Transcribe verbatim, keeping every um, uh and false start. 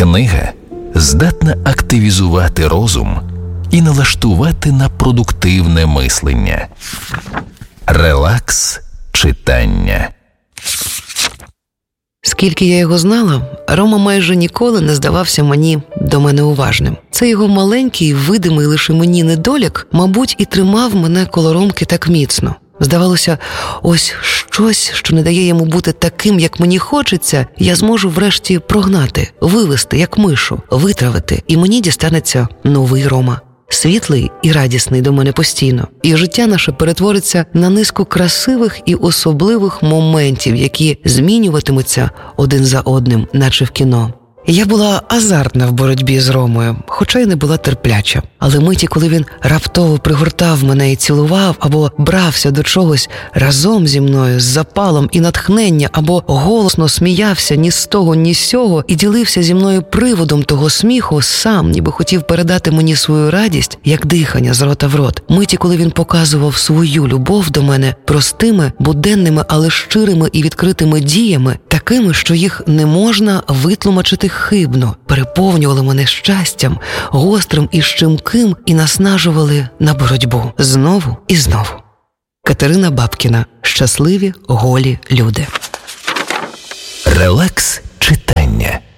Книга здатна активізувати розум і налаштувати на продуктивне мислення. Релакс читання. Скільки я його знала, Рома майже ніколи не здавався мені до мене уважним. Це його маленький, видимий лише мені недолік, мабуть, і тримав мене коло Ромки так міцно. Здавалося, ось щось, що не дає йому бути таким, як мені хочеться, я зможу врешті прогнати, вивести, як мишу, витравити, і мені дістанеться новий Рома. Світлий і радісний до мене постійно. І життя наше перетвориться на низку красивих і особливих моментів, які змінюватимуться один за одним, наче в кіно. Я була азартна в боротьбі з Ромою, хоча й не була терпляча. Але миті, коли він раптово пригортав мене і цілував, або брався до чогось разом зі мною з запалом і натхнення, або голосно сміявся ні з того, ні з сього і ділився зі мною приводом того сміху, сам ніби хотів передати мені свою радість, як дихання з рота в рот. Миті, коли він показував свою любов до мене простими, буденними, але щирими і відкритими діями, такими, що їх не можна витлумачити хибно, переповнювали мене щастям, гострим і щемким, і наснажували на боротьбу. Знову і знову. Катерина Бабкіна. Щасливі, голі люди. Релакс читання.